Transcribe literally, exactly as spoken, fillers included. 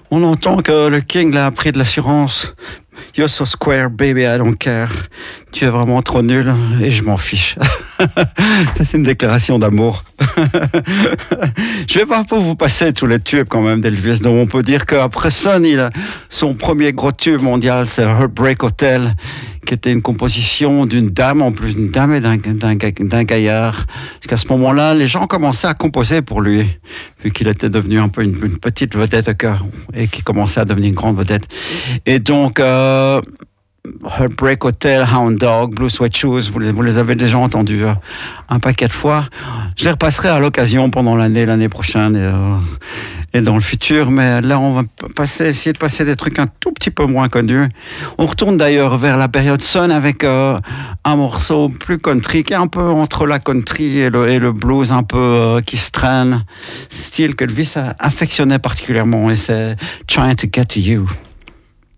On entend que le King l'a appris de l'assurance. You're so square, baby, I don't care. Tu es vraiment trop nul et je m'en fiche. Ça, c'est une déclaration d'amour. Je vais pas pour vous passer tous les tubes quand même d'Elvis. Donc on peut dire qu'après Sun, il a son premier gros tube mondial, c'est Heartbreak Hotel, qui était une composition d'une dame, en plus d'une dame et d'un, d'un, d'un gaillard. Parce qu'à ce moment-là, les gens commençaient à composer pour lui, vu qu'il était devenu un peu une, une petite vedette et qu'il commençait à devenir une grande vedette. Et donc, euh, Heartbreak Hotel, Hound Dog, Blue Sweat Shoes, vous les, vous les avez déjà entendus euh, un paquet de fois. Je les repasserai à l'occasion pendant l'année, l'année prochaine et, euh, et dans le futur. Mais là, on va passer, essayer de passer des trucs un tout petit peu moins connus. On retourne d'ailleurs vers la période Sun avec euh, un morceau plus country, qui est un peu entre la country et le, et le blues, un peu euh, qui se traîne. Style que Elvis affectionnait particulièrement, et c'est Trying to Get to You.